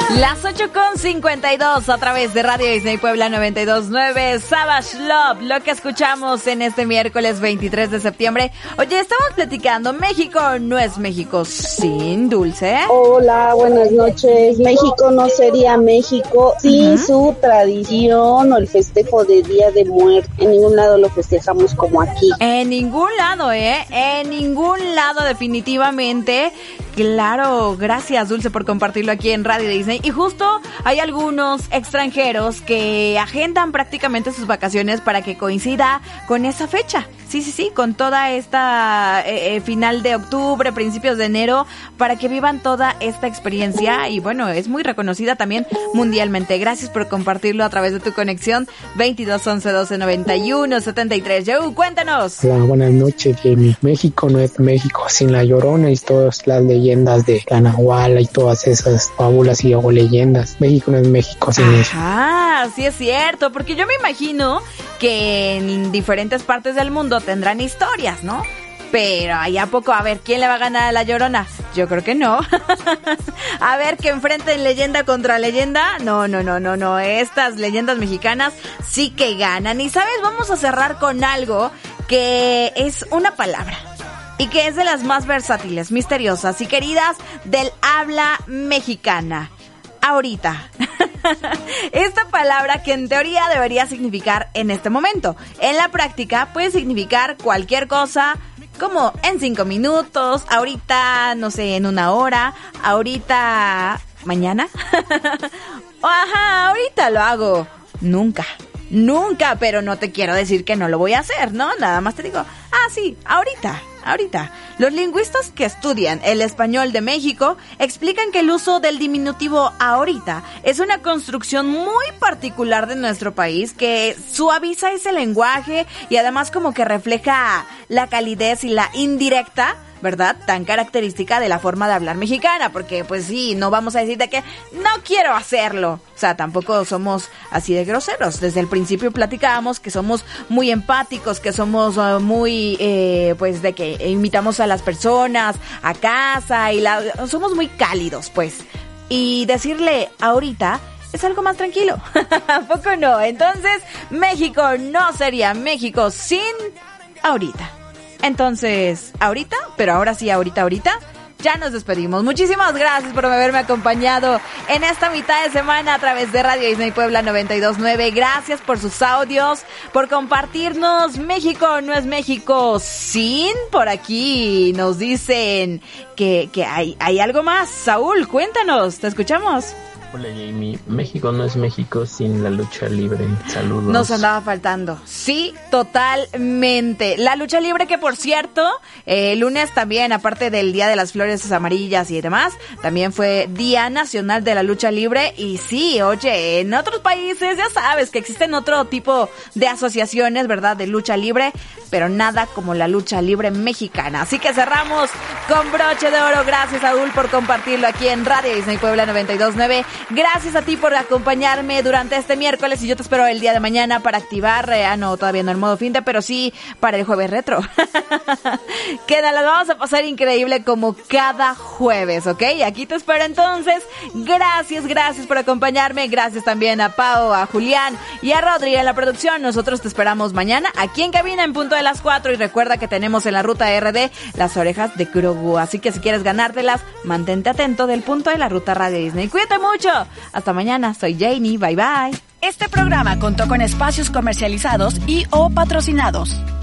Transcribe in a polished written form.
Las 8:52 a través de Radio Disney Puebla 92.9, Savage Love, lo que escuchamos en este miércoles 23 de septiembre. Oye, estamos platicando, México no es México sin Dulce. Hola, buenas noches. México no sería México sin su tradición o el festejo de Día de Muertos. En ningún lado lo festejamos como aquí. En ningún lado, en ningún lado definitivamente. Claro, gracias Dulce por compartirlo aquí en Radio Disney. Y justo hay algunos extranjeros que agendan prácticamente sus vacaciones para que coincida con esa fecha. Sí, con toda esta final de octubre, principios de enero, para que vivan toda esta experiencia. Y bueno, es muy reconocida también mundialmente. Gracias por compartirlo a través de tu conexión 22 11 12 91 73. Joe, cuéntanos. Hola, buenas noches. México no es México sin La Llorona y todas las leyendas de la Nahuala y todas esas fábulas y o leyendas. México no es México sin eso. Ah, sí es cierto, porque yo me imagino que en diferentes partes del mundo tendrán historias, ¿no? Pero ahí a poco, a ver, ¿quién le va a ganar a La Llorona? Yo creo que no. A ver, que enfrenten leyenda contra leyenda. No. Estas leyendas mexicanas sí que ganan. Y ¿sabes? Vamos a cerrar con algo que es una palabra y que es de las más versátiles, misteriosas y queridas del habla mexicana. Ahorita. Esta palabra que en teoría debería significar en este momento. En la práctica puede significar cualquier cosa, como en 5 minutos, ahorita, no sé, en 1 hora, ahorita, mañana. Ajá, ahorita lo hago. Nunca, pero no te quiero decir que no lo voy a hacer, ¿no? Nada más te digo, sí, ahorita. Los lingüistas que estudian el español de México explican que el uso del diminutivo ahorita es una construcción muy particular de nuestro país que suaviza ese lenguaje y además como que refleja la calidez y la indirecta, ¿verdad? Tan característica de la forma de hablar mexicana, porque pues sí, no vamos a decir de que no quiero hacerlo. O sea, tampoco somos así de groseros. Desde el principio platicábamos que somos muy empáticos, que somos muy, pues de que invitamos a las personas a casa y somos muy cálidos, pues. Y decirle ahorita es algo más tranquilo. ¿A poco no? Entonces, México no sería México sin ahorita. Entonces, ahorita, pero ahora sí, ahorita, ya nos despedimos. Muchísimas gracias por haberme acompañado en esta mitad de semana a través de Radio Disney Puebla 92.9. Gracias por sus audios, por compartirnos. México no es México sin. Por aquí nos dicen que hay algo más. Saúl, cuéntanos, te escuchamos. Hola Jamie, México no es México sin la lucha libre. Saludos. Nos andaba faltando. Sí, totalmente. La lucha libre que por cierto, el lunes también, aparte del Día de las Flores Amarillas y demás, también fue Día Nacional de la Lucha Libre. Y sí, oye, en otros países ya sabes que existen otro tipo de asociaciones, ¿verdad? De lucha libre, pero nada como la lucha libre mexicana. Así que cerramos con broche de oro. Gracias, Saúl, por compartirlo aquí en Radio Disney Puebla 92.9. Gracias a ti por acompañarme durante este miércoles y yo te espero el día de mañana para activar, no, todavía no en modo fin de, pero sí para el jueves retro. Que nos la vamos a pasar increíble como cada jueves, ¿ok? Aquí te espero entonces. Gracias por acompañarme. Gracias también a Pau, a Julián y a Rodri en la producción. Nosotros te esperamos mañana aquí en cabina en punto de las 4 y recuerda que tenemos en la ruta RD las orejas de Grogu, así que si quieres ganártelas, mantente atento del punto de la ruta Radio Disney. Cuídate mucho. Hasta mañana. Soy Janie. Bye bye. Este programa contó con espacios comercializados y o patrocinados.